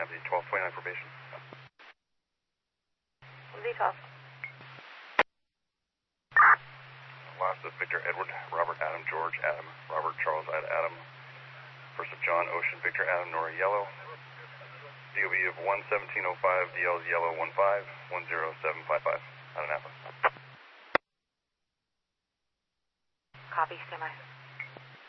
have the 1229 probation. Z12. Last of Victor Edward, Robert Adam, George Adam, Robert Charles Adam, first of John Ocean, Victor Adam, Nora Yellow, DOB of 11705, DL's Yellow 1510755, out of Napa. Copy, stand by.